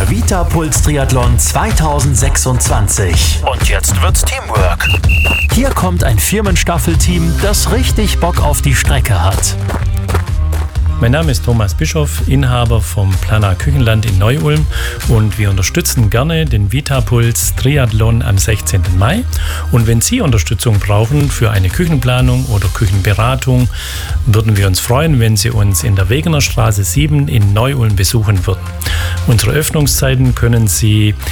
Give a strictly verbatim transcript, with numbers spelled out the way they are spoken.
Der Vitapuls Triathlon zweitausendsechsundzwanzig. Und jetzt wird's Teamwork. Hier kommt ein Firmenstaffelteam, das richtig Bock auf die Strecke hat. Mein Name ist Thomas Bischoff, Inhaber vom Plana Küchenland in Neu-Ulm, und wir unterstützen gerne den Vitapuls Triathlon am sechzehnten Mai. Und wenn Sie Unterstützung brauchen für eine Küchenplanung oder Küchenberatung, würden wir uns freuen, wenn Sie uns in der Wegener Straße sieben in Neu-Ulm besuchen würden. Unsere Öffnungszeiten können Sie